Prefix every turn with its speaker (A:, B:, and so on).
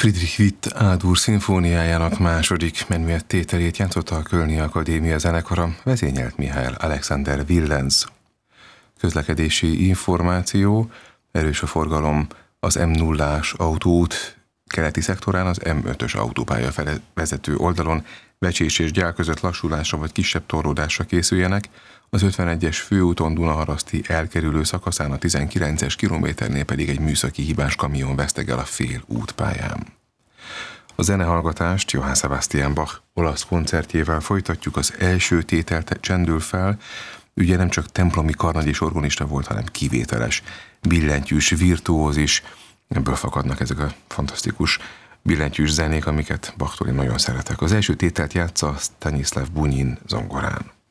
A: Friedrich Witt A-dur szimfóniájának második menüettételét játszotta a Kölni Akadémia zenekara, vezényelt Mihály Alexander Willenz. Közlekedési információ: erős a forgalom az M0-ás autóút keleti szektorán, az M5-ös autópálya fele vezető oldalon. Becsés és Gyál között lassulásra vagy kisebb torlódásra készüljenek, az 51-es főúton Dunaharaszti elkerülő szakaszán a 19-es kilométernél pedig egy műszaki hibás kamion vesztegel a fél útpályán. A zenehallgatást Johann Sebastian Bach olasz koncertjével folytatjuk. Az első tétel csendül fel, ugye nem csak templomi karnagy és organista volt, hanem kivételes, billentyűs virtuóz is. Ebből fakadnak ezek a fantasztikus billentyűs zenék, amiket Bachtól én nagyon szeretek. Az első tételt játsza Stanislav Bunyin zongorán.